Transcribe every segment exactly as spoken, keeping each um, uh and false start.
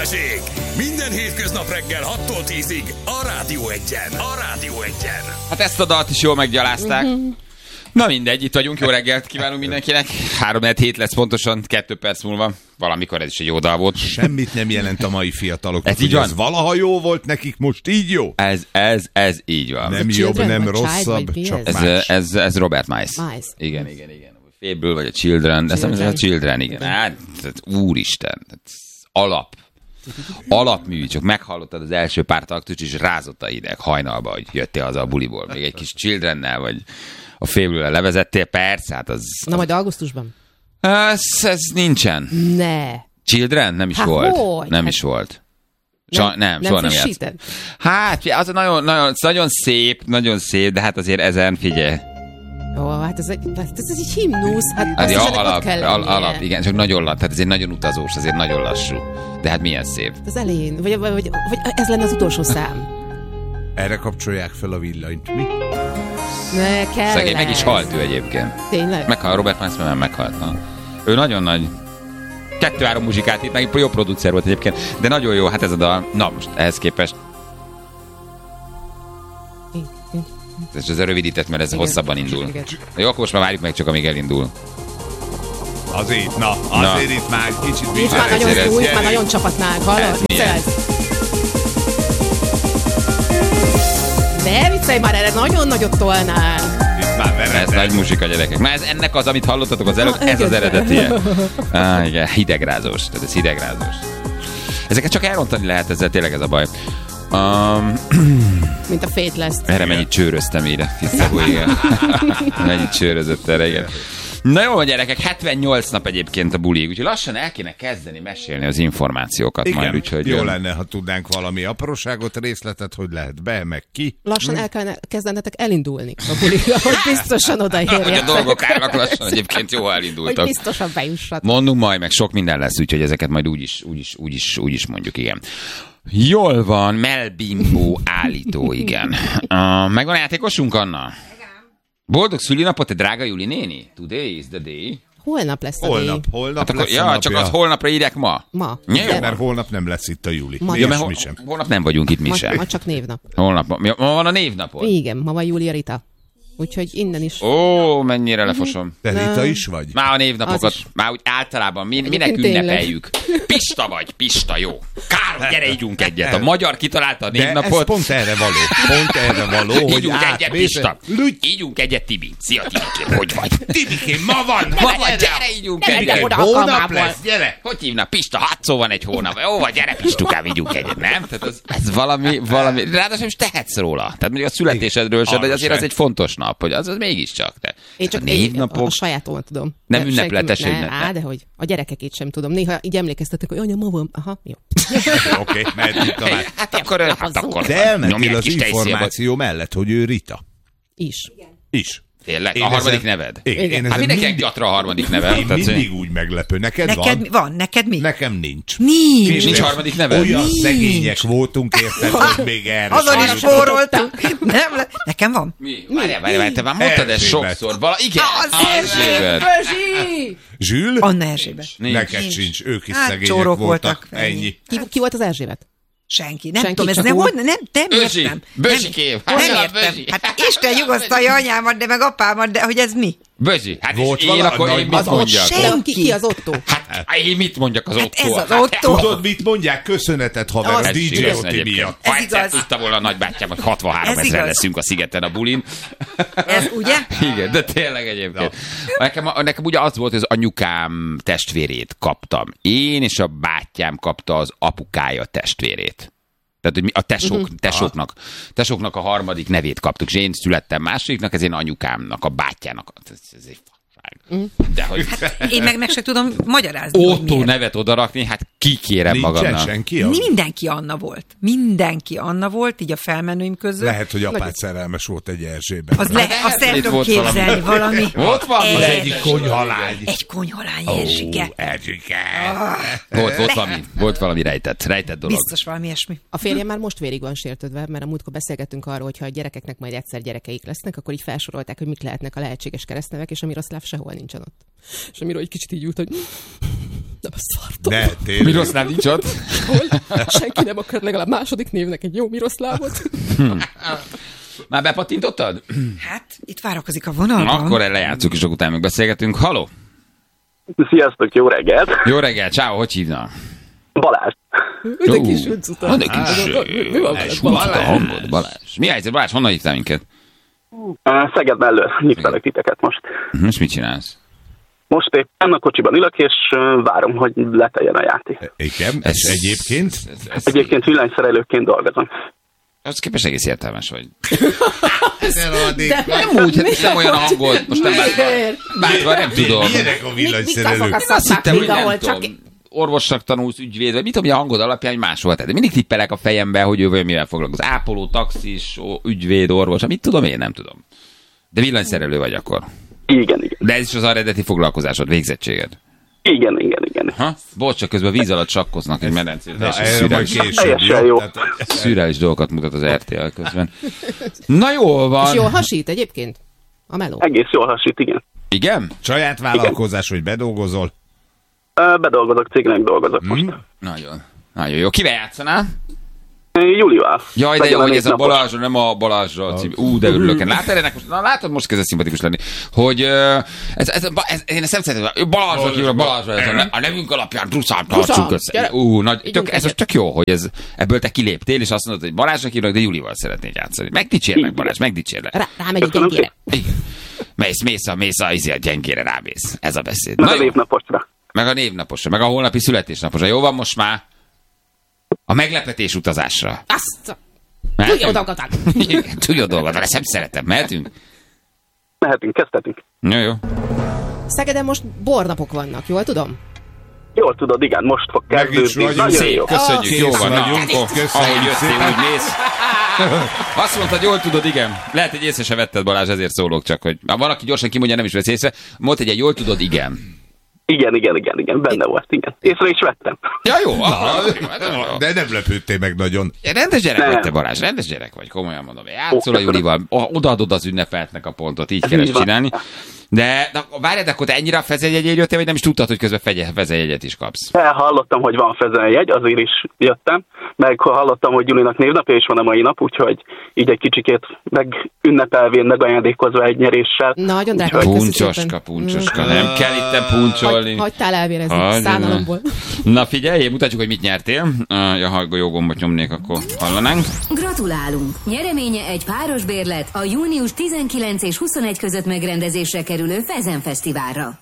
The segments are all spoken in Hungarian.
Buzsik! Minden hétköznap reggel hattól tízig a Rádió Egyen. A Rádió Egyen. Hát ezt a dalt is jól meggyalázták. Na mindegy, itt vagyunk, jó reggelt kívánunk mindenkinek. három hét lesz pontosan, kettő perc múlva. Valamikor ez is egy jó dal volt. Semmit nem jelent a mai fiataloknak. Ez így van? Ez valaha jó volt nekik, most így jó? Ez, ez, ez így van. Nem jobb, nem rosszabb, csak ez, más. Ez, ez Robert Miles. Miles. Igen, igen, igen. Fable vagy a Children, de ez a Children, igen. Hát, úristen, alap. Alapmű, csak meghallottad az első pár taktust, és rázott a hideg hajnalba, hogy jöttél haza a buliból. Még egy kis Childrennel, vagy a Fable-vel levezettél, persze, hát az... Na majd augusztusban? Ez, ez nincsen. Ne. Children? Nem is Há, volt. hogy? Nem Hát, is volt. Nem, nem, nem soha nem játszott. Hát, az nagyon, nagyon, nagyon szép, nagyon szép, de hát azért ezen figyelj. Ó, hát ez egy, ez egy himnusz, hát Az azt ja, alap, kell al, alap, igen, csak nagyon lassú, tehát ezért nagyon utazós, azért nagyon lassú. De hát milyen szép. Az elején, vagy, vagy, vagy, vagy ez lenne az utolsó szám. Erre kapcsolják fel a villanyt, mi? Ne, kell. Szegény, meg is halt ő egyébként. Tényleg? Meghalt, Robert Miles már meghalt. Na. Ő nagyon nagy. Kettő-három muzsikát itt, meg jó producer volt egyébként, de nagyon jó, hát ez a dal. Na most ehhez képest. Ez az rövidített, mert ez igen, hosszabban indul. Igen. Jó, akkor most már várjuk meg csak, amíg elindul. Azért, na, azért na. Itt már kicsit... Itt már nagyon jó, itt már nagyon csapatnánk, hallod? Ne viccelj már, erre nagyon nagyot tolnánk. Itt már ez nagy muzsika, gyerekek. Na ez ennek az, amit hallottatok az előtt, ez az eredetie. Ah, igen, hidegrázós, tehát ez hidegrázós. Ezeket csak elrontani lehet, ezzel tényleg ez a baj. Um, Mint a Fate lesz. Erre mennyit csőröztem ide. Tisztagú, igen. Mennyit csőrözött erre, igen. Na jó, gyerekek, hetvennyolc nap egyébként a buli, úgyhogy lassan el kéne kezdeni mesélni az információkat igen, majd. Úgyhogy jó lenne, ha tudnánk valami apróságot, részletet, hogy lehet be, meg ki. Lassan hm? el kellene kezdenetek elindulni a buliga, hogy biztosan odaérjetek. Hogy a dolgok állnak lassan, egyébként jó elindultak. Hogy biztosan bejussatok. Mondunk majd, meg sok minden lesz, úgyhogy ezeket majd úgyis, úgyis, úgyis, úgyis mondjuk, igen. Jól van, Melbimbo állító, igen. Uh, megvan a játékosunk, Anna? Boldog szülinapot, te drága Juli néni? Today is the day. Holnap lesz a Holnap, day. holnap hát akkor, lesz ja, csak az holnapra írják ma? Ma. Igen, mert holnap nem lesz itt a Juli. Ma. Ja, mert hol, holnap nem vagyunk itt mi ma, sem. Ma csak névnap. Holnap, ma, ma van a névnapod? Igen, ma van Júlia Rita. Úgyhogy innen is. Ó, mennyire lefosom. Te Rita is vagy? Már a névnapokat, már úgy általában mi, minek ünnepeljük. Pista vagy, Pista, jó. Károly, gyere, ígyunk egyet. A magyar kitalálta a névnapot. De ez pont erre való. Pont erre való, hogy ígyunk át, egyet, Pista. Ígyunk egyet, Tibi. Szia, Tibikém, hogy vagy? Tibikém, ma van! Ma van, gyere, ígyunk egyet. Hónap lesz, gyere! Hogy hívna? Pista, hatszor van egy hónap. Jó, vagy gyere, Pistukám, ígyunk egyet, nem? Tehát az, ez valami, valami, ráadásul is tehetsz róla. Tehát mondjuk a születésedről sem, de azért az egy fontos nap, hogy az, az mégiscsak. De én csak névnapok... a, a sajátomat tudom. Nem de ünnepletes ne, ünnep. Á, de hogy a gyerekekét sem tudom. Néha így emlékeztetek, hogy anya, ma van. Aha, jó. Oké, mehetünk tovább. Hát akkor, hát akkor de elmentél az információ mellett, hogy ő Rita. Is. Is. Tényleg? Én a harmadik ezen, neved? Igen. Én hát mindenki mindig... gyatra a harmadik neved. Én tehát, mindig úgy meglepő. Neked, neked van? van? Neked mi? Nekem nincs. Nincs. Nincs, nincs harmadik neved? Olyan nincs. Szegények voltunk, érted, hogy még erre. Azon is forroltunk. Nem, nekem van. Mi? Várjál, várjál, várjál, te már mondtad ezt sokszor. Vala... Igen, Erzsébet. Zsül? Anna Erzsébet. Neked nincs. Sincs, ők is hát, szegények voltak. voltak. Ennyi. Ki, ki volt az Erzsébet? Senki. Nem Senki, tudom, ez nem, hogy, nem, nem Bözsi, értem. Bözsikém. Nem, nem értem. Hát Isten nyugosztalja anyámat, de meg apámat, de hogy ez mi? Bözsi, hát volt és én akkor én mit mondjak? Ki, ki az Otto? Hát én mit mondjak az Otto? Hát ez az Otto. Tudod, mit mondják? Köszönetet, haver, a dé dzsé Otti miatt. Ha egyszer tudta volna a nagybátyám, hogy hatvanhárom ezeren leszünk a szigeten a bulin. Ez ugye? Igen, de tényleg egyébként. Nekem, nekem ugye az volt, hogy az anyukám testvérét kaptam. Én és a bátyám kapta az apukája testvérét. Tehát, hogy mi a tesók, uh-huh. tesóknak, tesóknak a harmadik nevét kaptuk, és én születtem másodiknak, ez én anyukámnak, a bátyjának. Ez, ez egy fasság. De hogy... Hát, én meg meg sem tudom magyarázni. Otto nevet odarakni, hát kikérem magamnak. Senki az? Mindenki Anna volt. Mindenki Anna volt, így a felmenőim között. Lehet, hogy apád szerelmes volt egy Erzsében. Az le, azt el tudom képzelni valami. valami. Volt valami? Egy konyhalány. Egy konyhalány, Erzsike. Ó, Erzsike. Oh. Volt, volt, valami, volt valami rejtett, rejtett dolog. Biztos valami ilyesmi. A férjem már most vérig van sértődve, mert a múltkor beszélgettünk arról, hogy ha a gyerekeknek majd egyszer gyerekeik lesznek, akkor így felsorolták, hogy mik lehetnek a lehetséges keresztnevek, és a Miroszláv sehol nincsen ott. És a Miro egy kicsit így ült, hogy nem szartom. Ne, tényleg. Miroszláv nincs ott? hogy senki nem akar legalább második névnek egy jó Miroszlávot. Már bepattintottad? Hát, itt várakozik a vonalban. Akkor lejátszunk, és akkor utána még beszélgetünk. Haló? Sziasztok, jó reggelt! Jó reggel, ciao, hogy hívnak? Balázs. De kis öncuta. De kis Mi van veled, súlyt a hangod, Balázs. Mi helyzet, Balázs? Honnan hívtál minket? Szeged mellől hívtalak titeket most. Most mit csinálsz? Most éppen a kocsiban ülök, és várom, hogy leteljen a játék. Igen, ez egyébként? Ez, ez, Egyébként villanyszerelőként dolgozom. az képest egész értelmes vagy. De Nem úgy, hát nem olyan a hangod. Most nem bátva, bátva nem tudom. Milyenek a villanyszerelők? Azt hittem, hogy nem tudom. Orvosnak tanulsz, ügyvéd, vagy mit tudom, hogy a hangod alapján, hogy máshol. Tehát mindig tippelek a fejembe, hogy ő vagy mivel foglalkozik. Ápoló, taxis, ügyvéd, orvos, mit tudom, én nem tudom. De villanyszerelő vagy akkor. Igen, igen. De ez is az eredeti foglalkozásod, végzettséged. Igen, igen, igen. Ha? Bocs, csak közben víz alatt sakkoznak egy medencét. Na, erre majd később, Teljesen jó. Tehát, Szürreális dolgokat mutat az er té el közben. Na jól van. és jól hasít egyébként? A meló. Egész jól hasít, igen. Igen? saját vállalkozás, hogy bedolgozol? Ö, Bedolgozok, cégnek dolgozok most. Nagyon. Nagyon jó. Kivel játszanál? Julival. Jaj, de Legyen jó, hogy ez a névnapos. Balázsra, nem a Balázsra cím. Ú, de örülök. Látod ennek most, na látod, most kezdett szimpatikus lenni, hogy uh, ez, ez, ez, én ezt nem szeretem, Balázsra hívja, Balázsra, ez a, a nevünk alapján Druszán tartsunk össze. Ú, nagy, tök, ez most tök jó, hogy ez, ebből te kiléptél, és azt mondod, hogy Balázsra hívnak, de Julival szeretnék játszani. Megdicsérlek, Balázs, megdicsérlek. Rá, rámegy egy gyengére. Igen. Mész, mész a, mész a, izé, a gyengére rámész. Ez a beszéd. Meg Na a jó. névnaposra. Meg a névnaposra, meg a holnapi születésnaposra. Jó van most már? A meglepetés utazásra. Azt! Mehetünk? Tudja dolgokat! Igen, tudja dolgokat, ezt nem szeretem. Mehetünk? Mehetünk, kezdhetünk. Jó, jó. Szegeden most bornapok vannak, jól tudom? Jól tudod, igen, most fog Meg is kezdődni. vagyunk. Nagyon Szép, jó. köszönjük, Kész jó van. Na, vagyunk. akkor, Köszönjük ahogy jöttél, szépen. úgy mész. Azt mondtad, jól tudod, igen. Lehet, hogy észre se vetted, Balázs, ezért szólok csak, hogy ha valaki gyorsan kimondja, nem is vesz észre. Mondd, hogy egy jól tudod, igen. Igen, igen, igen, igen, benne volt, igen. Észre is vettem. Ja, jó. akkor- De nem lepődtél meg nagyon. Rendes gyerek Nem. vagy te, Balázs, rendes gyerek vagy, komolyan mondom. Játszol a Julival, odaadod az ünnepeltnek a pontot, így kell így ezt van. csinálni. De, de várj, de akkor te ennyire a fezejegyért jöttél, vagy nem is tudtad, hogy közben fegye- fezejegyet is kapsz? De hallottam, hogy van fezenjegy, azért is jöttem, meg hallottam, hogy Julinak névnapja is van a mai nap, úgyhogy így egy kicsikét meg ünnepelvén, meg ajándékozva egy nyeréssel. Nagyon drága Úgyhogy- vagy, köszi Puncsoska, szépen. puncsoska, nem kell itt puncsolni. Hagy, hagytál elvérezni Hagyj, szánalomból. Na figyelj, mutatjuk, hogy mit nyertél. Ah, Ja, ha jó gombot nyomnék, akkor hallanánk. Gratulálunk! Nyereménye egy páros bérlet a június tizenkilenc és huszonegy között megrendezésre kerülő Fezen Fesztiválra.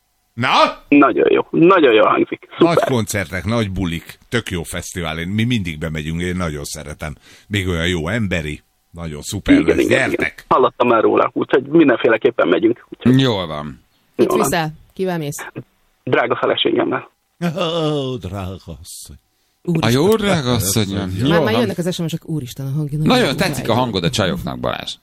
Na? Nagyon jó, nagyon jó hangzik. Nagy Szuper. koncertek, nagy bulik, tök jó fesztivál. Én, mi mindig bemegyünk, én nagyon szeretem. Még olyan jó emberi, nagyon szuper Igen, lesz. igen, igen. Gyertek! Hallottam már róla, úgyhogy mindenféleképpen megyünk. Úgyhogy Jól van. Mit jól van. viszel? Kivel mész? Drága feleségemmel. Ó, drága asszony. A jó drága asszonyom. Már, Jól már van. jönnek az es em esek, úristen, a hangja. Nagyon tetszik a hangod a csajoknak, Balázs.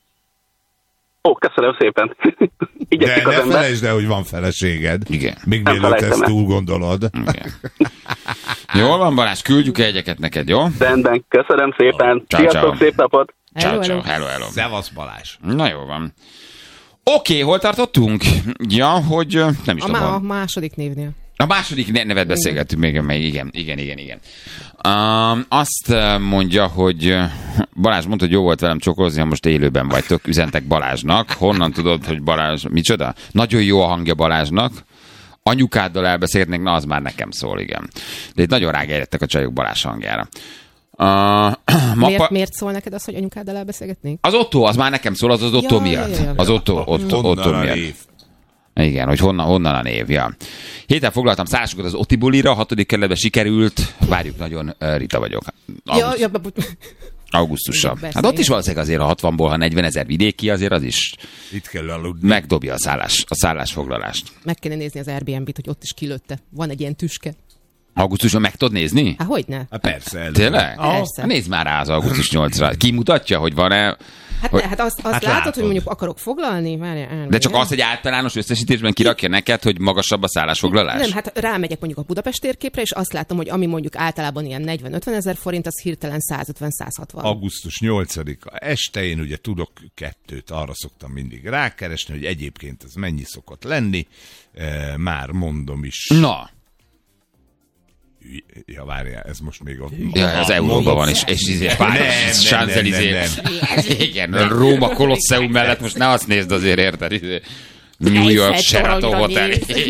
Ó, köszönöm szépen. De Igyekszik az ne ember. felejtsd el, hogy van feleséged. Igen. Még Nem mielőtt felejtem ezt el. túl gondolod. Igen. Jól van, Balázs, küldjük egyeket neked, jó? Rendben, köszönöm szépen. Ciao, Sziasztok, ciao. szép napot. Ciao, Hello, ciao, hello. hello, hello. Szevasz Balázs. Na jó van. Oké, hol tartottunk? Ja, hogy ö, nem is A, tudom. má, a hol. második névnél. A második ne- nevet beszélgettünk még, még igen, igen, igen, igen. Um, azt uh, mondja, hogy uh, Balázs mondta, hogy jó volt velem csokolozni, ha most élőben vagytok, üzentek Balázsnak. Honnan tudod, hogy Balázs, micsoda? Nagyon jó a hangja Balázsnak. Anyukáddal elbeszélhetnék, na az már nekem szól, igen. De itt nagyon rágejlettek a csajok Balázs hangjára. Uh, Miért, mapa, miért szól neked az, hogy anyukáddal elbeszélgetnék? az Otto, az már nekem szól, az az Otto Ja, miatt. ja, ja, ja. Az Otto, Otto, Honnan Otto a miatt. név? Igen, hogy honnan, honnan a név, ja. Héten foglaltam szállásokat az Oti bulira, a hatodik kerületben sikerült, várjuk nagyon, uh, Rita vagyok. Ja, Auguszt, ja, b- augusztusra. Igen, persze, Hát ott igen. is valószínűleg azért a hatvanból, ha negyven ezer vidéki, azért az is Itt kell aludni. megdobja a, szállás, a szállásfoglalást. meg kéne nézni az Airbnb-t, hogy ott is kilőtte. Van egy ilyen tüske. Augusztusban meg tudod nézni? Hát hogyne? Hát persze. elő. Tényleg? Persze. Hát nézd már rá az augusztus nyolcadikra. Ki mutatja, hogy van-e... Hát, hogy- ne, hát azt, azt Hát látod, látod. hogy mondjuk akarok foglalni? Várjál, De csak az, hogy általános összesítésben kirakja neked, hogy magasabb a szállásfoglalás? Nem, hát rámegyek mondjuk a Budapest térképre, és azt látom, hogy ami mondjuk általában ilyen negyven-ötven ezer forint, az hirtelen százötven-százhatvan. augusztus nyolcadika este, én ugye tudok kettőt, arra szoktam mindig rákeresni, hogy egyébként ez mennyi szokott lenni. E, már mondom is. Na, Ja, várjál, ez most még a... Ja, az Euróban van, és, és izé, Párizs, Champs-Élysées. Igen, Róma Kolosseum mellett most ne azt nézd azért, érted? Izé. New York Sheraton Hotel.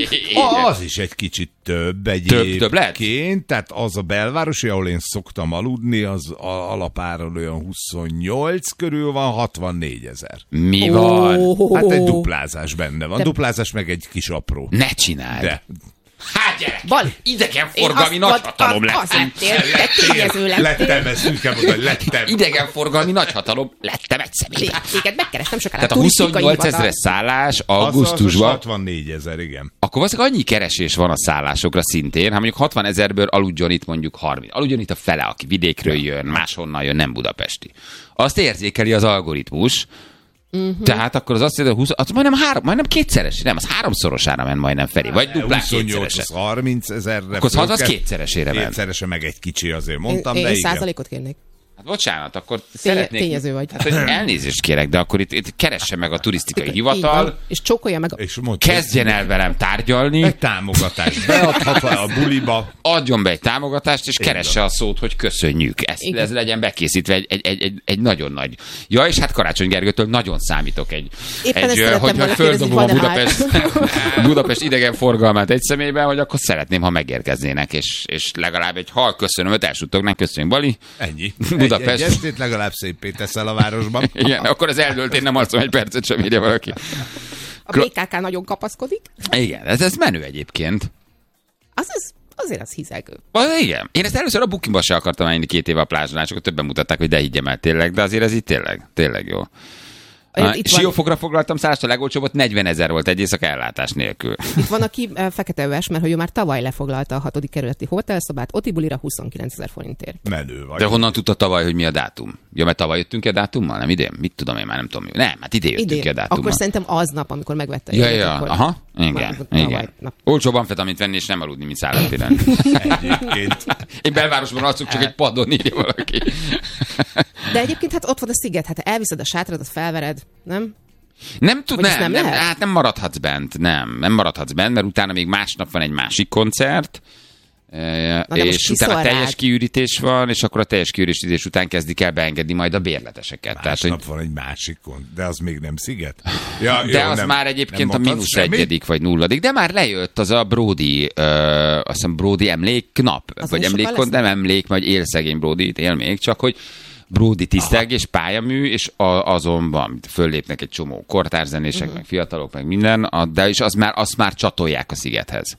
Az is egy kicsit több egyébként. Több, több lehet? Tehát az a belvárosi, ahol én szoktam aludni, az alapáron olyan huszonnyolc körül van, hatvannégy ezer. Mi van? Hát egy duplázás benne van. Duplázás meg egy kis apró. Ne csináld. De. Hát gyerek, Bal. Idegenforgalmi nagyhatalom lettem. Az lettél, te tényező lettél. Lettem, ezt úgy kell mondani, lettem. Idegenforgalmi nagyhatalom lettem egy személyben. Téged megkerestem sokára. Tehát a huszonnyolc ezeres szállás augusztusban. hatvannégy ezer, igen. Akkor valószínűleg annyi keresés van a szállásokra szintén, ha mondjuk hatvan ezerből aludjon itt mondjuk harminc. Aludjon itt a fele, aki vidékről jön, máshonnan jön, nem budapesti. Azt érzékeli az algoritmus. Uh-huh. Tehát akkor az azt jelenti, hogy az majdnem, három, majdnem kétszeres, nem, az háromszorosára ment majdnem Feri, vagy duplán kétszerese. huszonnyolc, harminc ezerre. Akkor az, az kétszeresére ment. Kétszerese meg egy kicsi, azért mondtam, én, de én igen. százalékot kérnék. Hát bocsánat, akkor Tény, szeretnék... Tényező vagy. Hát, hogy elnézést kérek, de akkor itt, itt keresse meg a turisztikai hivatal, és csókolja meg a... És mondta, kezdjen el velem tárgyalni, egy támogatást beadhat a buliba. adjon be egy támogatást, és keresse a szót, hogy köszönjük. Ez, ez legyen bekészítve egy, egy, egy, egy, egy nagyon nagy... Ja, és hát Karácsony Gergőtől nagyon számítok egy... Éppen egy hogyha földobom a Budapest, Budapest idegenforgalmát egy személyben, hogy akkor szeretném, ha megérkeznének, és, és legalább egy hal köszönömöt elsuttognak, köszönjük, Bali. Ennyi. Budapest. Egy, egy estét legalább szépé teszel a városban. Igen, akkor az eldőlt, én nem alszom egy percet sem, írja valaki. A bé ká ká nagyon kapaszkodik. Igen, ez, ez menő egyébként. Az, az, azért az hízelgő. Az, igen. Én ezt először a Bookingba se akartam menni két éve a plázsnál, és akkor többen mutatták, hogy de higgyem el tényleg, de azért ez itt tényleg, tényleg jó. Ah, Siófokra foglaltam szállást, a legolcsóbb, negyven ezer volt egy éjszaka ellátás nélkül. Itt van, aki uh, feketeöves, mert hogy ő már tavaly lefoglalta a hatodik kerületi hotelszobát, Otibulira huszonkilenc ezer forintért. Menő vagy. De honnan tudta tavaly, hogy mi a dátum? Ja, mert tavaly jöttünk ki a dátummal? Nem idén? Mit tudom én, már nem tudom. Nem, hát idén jöttünk idén. ki a dátummal. Akkor szerintem aznap, amikor megvette a Ja, jegyet, ja, akkor... aha, igen, igen. Olcsóbb amfetamint venni, és nem aludni, mint szállattéren. Egyébként. Én belvárosban alszok, csak egy padon, írja valaki. De egyébként hát ott van a sziget, hát elviszed a sátradat, felvered, nem? Nem tud, nem, nem, nem, hát nem maradhatsz bent, nem, nem maradhatsz bent, mert utána még másnap van egy másik koncert, Na, és utána teljes kiürítés van, és akkor a teljes kiürítés után kezdik el beengedni majd a bérleteseket. Másnap Tehát, hogy... van egy másik koncert, de az még nem sziget. Ja, de jó, az nem, már egyébként a mínusz egyedik, vagy nulladik, de már lejött az a Brody, uh, azt hiszem Brody emléknap, az vagy emlékkon, nem emlék, vagy élszegény Brody, él még, csak hogy Brody tisztelgés, pályamű, és a, azon van, föllépnek egy csomó kortárzzenések, uh-huh. meg fiatalok, meg minden, a, de is az már, azt már csatolják a szigethez.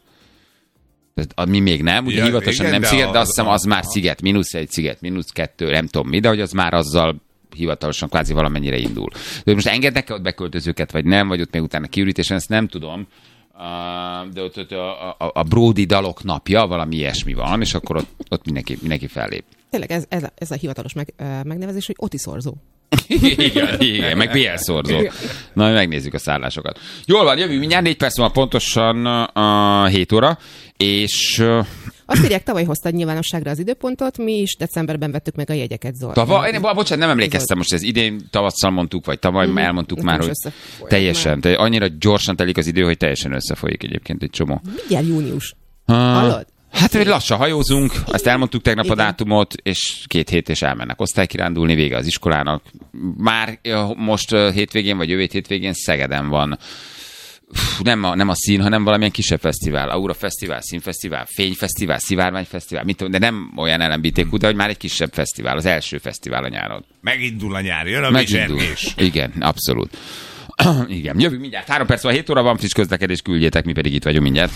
Tehát, mi még nem, ugye ja, hivatalosan nem de sziget, de azt hiszem az, az már sziget, mínusz egy sziget, mínusz kettő, nem tudom mi, de hogy az már azzal hivatalosan kvázi valamennyire indul. De most engednek-e ott beköltözőket, vagy nem, vagy ott még utána kiürítésen, ezt nem tudom. Uh, de ott, ott a, a, a Brody dalok napja, valami ilyesmi van, és akkor ott, ott mindenki, mindenki fellép. Tényleg ez, ez, a, ez a hivatalos meg, uh, megnevezés, hogy Oti szorzó. igen, igen, meg bé el szorzó. Na, megnézzük a szállásokat. Jól van, jövünk mindjárt, négy perc van pontosan uh, hét óra, és... Uh, Azt írják, tavaly hoztad nyilvánosságra az időpontot, mi is decemberben vettük meg a jegyeket, Zoltán. Tavaly? Én, bocsánat, nem emlékeztem most, ez idén tavasszal mondtuk, vagy tavaly mm, elmondtuk már, hogy teljesen, te, annyira gyorsan telik az idő, hogy teljesen összefolyik egyébként egy csomó. Mindjárt június. Uh, Hallod? Hát, hogy lassan hajózunk, ezt elmondtuk tegnap igen. a dátumot, és két hét és elmennek osztálykirándulni, vége az iskolának. Már most hétvégén, vagy jövő hétvégén Szegeden van. Nem a, nem a szín, hanem valamilyen kisebb fesztivál. Aura Fesztivál, Színfesztivál, Fényfesztivál, Szivárványfesztivál, mit tudom, de nem olyan el em bé té kú, de hogy már egy kisebb fesztivál, az első fesztivál a nyáron. Megindul a nyár, jön a Megindul. bizsergés. Igen, abszolút. Igen, jövünk mindjárt. Három perc van, hét óra van, friss közlekedés, küldjétek, mi pedig itt vagyunk mindjárt.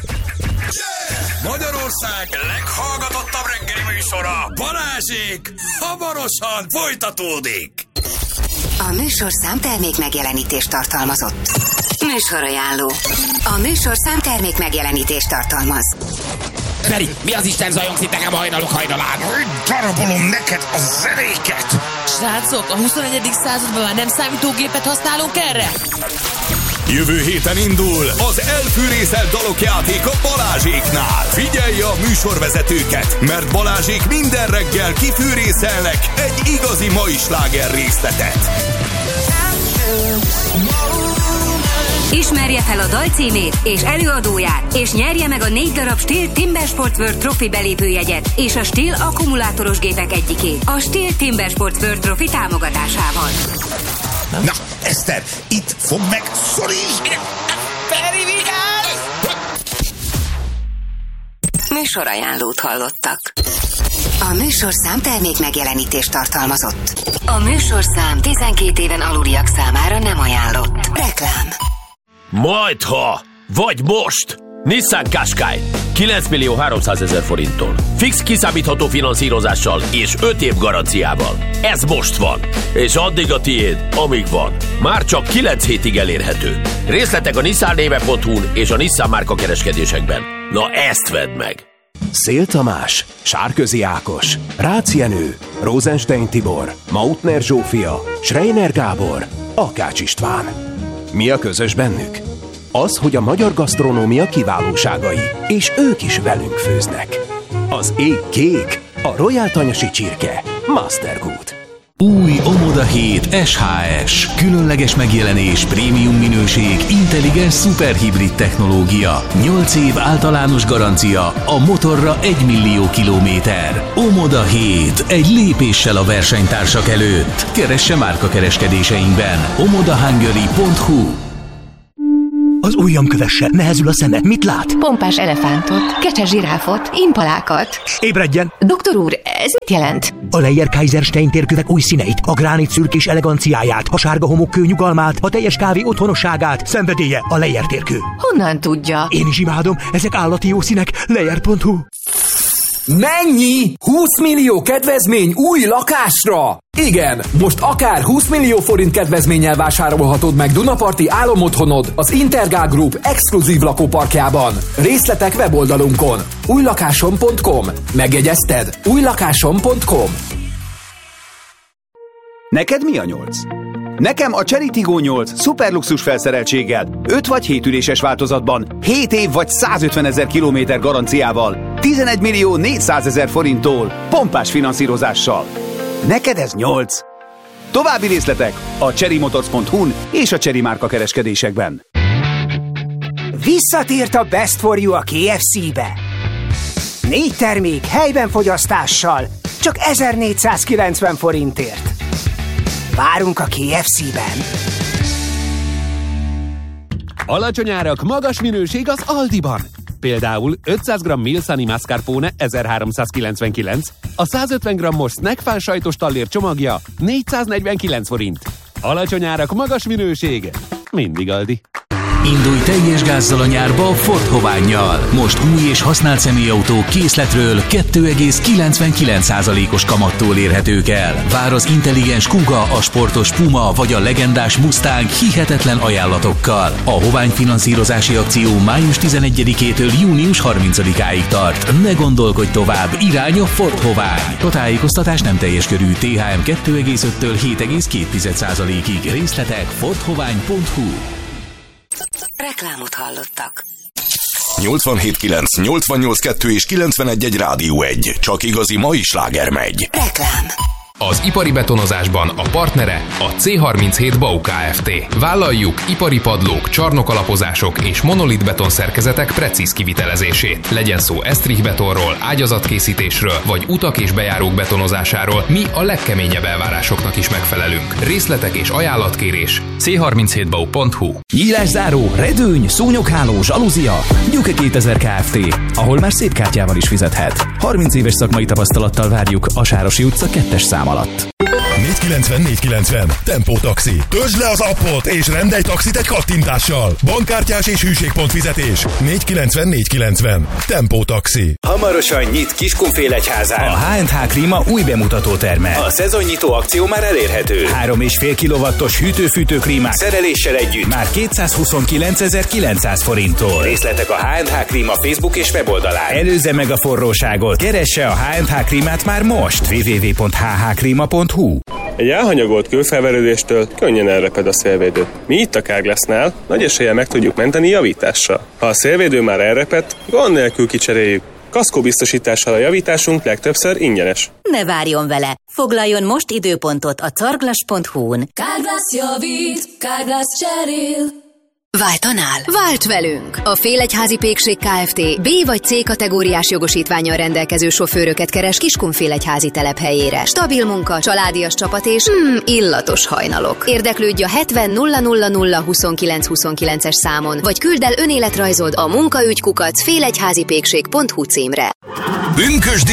Magyarország leghallgatottabb reggeli műsora, Balázsék, hamarosan folytatódik. A műsor számtermék megjelenítést tartalmazott. Műsorajánló. A műsor számtermék megjelenítést tartalmaz. Feri, mi az Isten zajongsz itt nekem hajnalok hajnalán? Hogy darabolom neked a zenéket? Srácok, a huszonegyedik században már nem számítógépet használunk erre? Jövő héten indul az elfűrészelt dalok játéka Balázséknál. Figyelj a műsorvezetőket, mert Balázsék minden reggel kifűrészelnek egy igazi mai sláger részletet. Ismerje fel a dal címét és előadóját, és nyerje meg a négy darab Stihl Timber Sport World Trophy belépőjegyet és a Stihl akkumulátoros gépek egyikét a Stihl Timber Sport World Trophy támogatásával. Na, Eszter, itt fogd meg, szorítsd! Feri, vigyázz! Műsorajánlót hallottak. A műsorszám termék megjelenítést tartalmazott. A műsorszám tizenkét éven aluliak számára nem ajánlott. Reklám. Majdha, vagy most! Nissan Qashqai kilenc millió háromszázezer forinttól. Fix kiszámítható finanszírozással és öt év garanciával. Ez most van. És addig a tiéd, amíg van. Már csak kilenc hétig elérhető. Részletek a nissan néve pont hu-n és a Nissan márka kereskedésekben. Na ezt vedd meg! Szél Tamás, Sárközi Ákos, Rácz Jenő, Rosenstein Tibor, Mautner Zsófia, Schreiner Gábor, Akács István. Mi a közös bennük? Az, hogy a magyar gasztronómia kiválóságai, és ők is velünk főznek. Az ég kék, a Royal Tanyasi csirke, Mastergood. Új Omoda hét es há es. Különleges megjelenés, prémium minőség, intelligens szuperhibrid technológia. nyolc év általános garancia, a motorra egy millió kilométer. Omoda hét. Egy lépéssel a versenytársak előtt. Keresse márkakereskedéseinkben. omoda hungary pont hu. Az ujjam kövesse, nehezül a szeme. Mit lát? Pompás elefántot, kecses zsiráfot, impalákat. Ébredjen! Doktor úr, ez mit jelent? A Leyer Kaiserstein térkövek új színeit, a gránit szürkés eleganciáját, a sárga homokkő nyugalmát, a teljes kávé otthonosságát, szenvedélye a Leyer térkő. Honnan tudja? Én is imádom, ezek állati jó színek. Leyer pont hu. Mennyi? húsz millió kedvezmény új lakásra? Igen, most akár húsz millió forint kedvezménnyel vásárolhatod meg Dunaparti álomotthonod az Intergál Group exkluzív lakóparkjában. Részletek weboldalunkon. újlakásom pont com. Megjegyezted? újlakásom pont com. Neked mi a nyolc? Nekem a Chery Tiggo nyolc szuperluxus felszereltséggel, öt vagy hét üléses változatban, hét év vagy százötvenezer kilométer garanciával, tizenegy millió négyszázezer forinttól, pompás finanszírozással. Neked ez nyolc. További részletek a chery motors pont hu-n és a Chery márka kereskedésekben. Visszatért a Best for You a ká ef cé-be. Négy termék helyben fogyasztással, csak ezernégyszázkilencven forintért. Várunk a ká ef cé-ben. Alacsony árak, magas minőség az Aldiban. Például ötszáz gramm Milsani mascarpone ezerháromszázkilencvenkilenc, a százötven grammos snackfán sajtos tallér csomagja négyszáznegyvenkilenc forint. Alacsony árak, magas minőség. Mindig Aldi. Indulj teljes gázzal a nyárba a Ford Hovánnyal. Most új és használt személyautók készletről kettő egész kilencvenkilenc százalékos kamattól érhetők el. Vár az intelligens Kuga, a sportos Puma vagy a legendás Mustang hihetetlen ajánlatokkal. A Hovány finanszírozási akció május tizenegyedikétől június harmincadikáig tart. Ne gondolkodj tovább, irány a Ford Hovány. A tájékoztatás nem teljes körű, té há em kettő egész öttől hét egész két százalékig. Részletek ford hovány pont hu. Reklámot hallottak. nyolcvanhét kilenc, nyolcvannyolc kettő és kilencvenegy egy Rádió egy. Csak igazi mai sláger megy. Reklám. Az ipari betonozásban a partnere a cé harminchét Bau Kft. Vállaljuk ipari padlók, csarnokalapozások és monolit betonszerkezetek precíz kivitelezését. Legyen szó Estrich betonról, ágyazatkészítésről vagy utak és bejárók betonozásáról, mi a legkeményebb elvárásoknak is megfelelünk. Részletek és ajánlatkérés cé harminchét bau pont hu. Nyílászáró, redőny, szúnyogháló, zsalúzia. Gyuke kétezer Kft., ahol már szép kártyával is fizethet. harminc éves szakmai tapasztalattal várjuk a Sárosi utca kettes szám alatt. négyszázkilencven négyszázkilencven Tempó Taxi. Töltsd le az appot és rendelj taxit egy kattintással. Bankkártyás és hűségpont fizetés. négyszázkilencven négyszázkilencven Tempó Taxi. Hamarosan nyit Kiskunfélegyházán. A há és há Klíma új bemutató terme. A szezonnyitó akció már elérhető. három és fél kilowattos hűtő-fűtő klímák szereléssel együtt már kétszázhuszonkilencezer-kilencszáz forinttól. Részletek a há és há Klíma Facebook és weboldalán. Előzze meg a forróságot. Keresse a há és há Klímát már most. double-u double-u double-u pont h h klima pont hu. Egy elhanyagolt kőfelverődéstől könnyen elreped a szélvédő. Mi itt a Carglassnál nagy eséllyel meg tudjuk menteni javítással. Ha a szélvédő már elrepedt, gond nélkül kicseréljük. Kaszkóbiztosítással a javításunk legtöbbször ingyenes. Ne várjon vele! Foglaljon most időpontot a carglass pont hu-n. Carglass javít, Carglass cserél. Váltanál? Válts velünk! A Félegyházi Pékség Kft. B vagy C kategóriás jogosítvánnyal rendelkező sofőröket keres Kiskunfélegyházi telephelyére. Stabil munka, családias csapat és mm, illatos hajnalok. Érdeklődj a hetven nulla nulla nulla huszonkilenc huszonkilences számon, vagy küldd el önéletrajzod a munkaügy kukac félegyházipékség pont hu címre. Pünkösdi